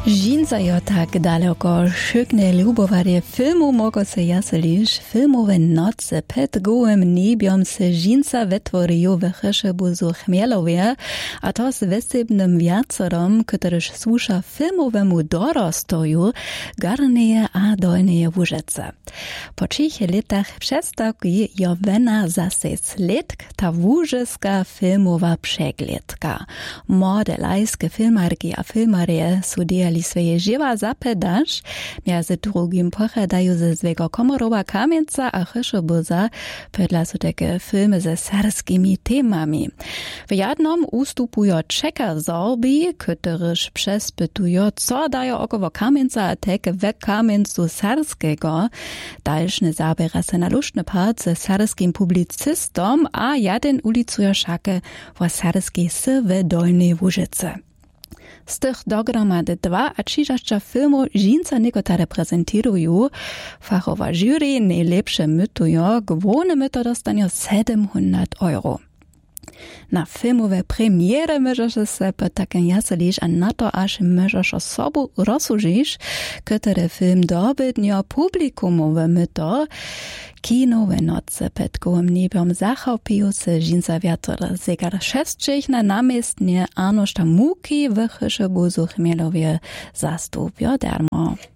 Žinca jo tak daleko šykne ljubovare filmu mogo se jaseliš filmove noce pred gołym niebiem se žinca wytworiju w Chyszybuzu Chmielowie, a to z wysybnym wiacorom, któryż słusza filmowemu dorostoju, garneje a dojneje Łużyce. Po 3 latach przestawki jo wena zase sledk ta łużyska filmowa przeglądka. Młode lajskie filmarki a filmarie studiali swoje żywa zapedaż, między drugim pochadają ze zwego Komorowa Kamieńca a Chyszybuza, pedla są takie filmy ze serskimi temami. W jednym ustupują Czeka Zorbi, któryż przespytują, co dają około Kamieńca a tak we Kamieńcu serskiego. Dalszny zabiera se na luszny part ze serskim publicystom, a jeden ulicuje szakę w serskiej sywe Dolnej Łużyce. Z tych dogromady 2 a 3 filmów žinca niekotare prezentują. Fachowa jury najlepsze mytują, główne myto dostanie 700 €. Na filmowe premiere możesz se po takim jaselisz, a na to aż możesz osobu rozsłużyć, który film dobitnio publikumowe myto. Kinowe noce pod gołym niebiem zachopił se žinca wiatr zegar 6 na namiestnie Arnošta Muki w Chyszybuzu Chmielowie zastupio darmo.